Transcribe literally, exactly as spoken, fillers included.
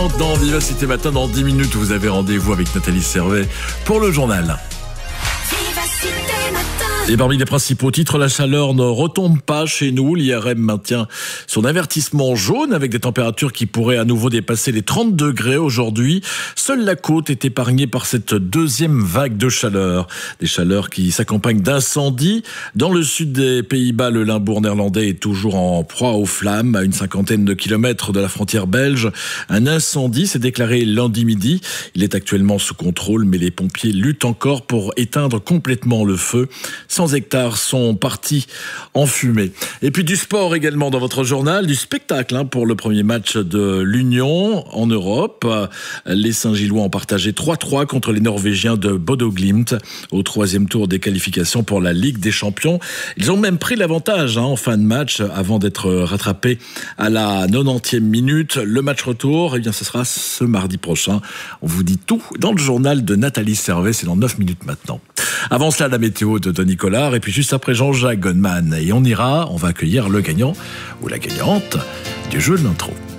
Dans Vivacité Matin, dans dix minutes, vous avez rendez-vous avec Nathalie Servet pour le journal. Et parmi les principaux titres, la chaleur ne retombe pas chez nous. L'I R M maintient son avertissement jaune avec des températures qui pourraient à nouveau dépasser les trente degrés aujourd'hui. Seule la côte est épargnée par cette deuxième vague de chaleur. Des chaleurs qui s'accompagnent d'incendies. Dans le sud des Pays-Bas, le Limbourg néerlandais est toujours en proie aux flammes. À une cinquantaine de kilomètres de la frontière belge, un incendie s'est déclaré lundi midi. Il est actuellement sous contrôle, mais les pompiers luttent encore pour éteindre complètement le feu. cent hectares sont partis en fumée. Et puis du sport également dans votre journal, du spectacle hein, pour le premier match de l'Union en Europe. Les Saint-Gillois ont partagé trois trois contre les Norvégiens de Bodo Glimt au troisième tour des qualifications pour la Ligue des Champions. Ils ont même pris l'avantage hein, en fin de match avant d'être rattrapés à la quatre-vingt-dixième minute. Le match retour, eh bien, ce sera ce mardi prochain. On vous dit tout dans le journal de Nathalie Servet, c'est dans neuf minutes maintenant. Avant cela, la météo de Tony Collard, et puis juste après Jean-Jacques Goldman. Et on ira, on va accueillir le gagnant ou la gagnante du jeu de l'intro.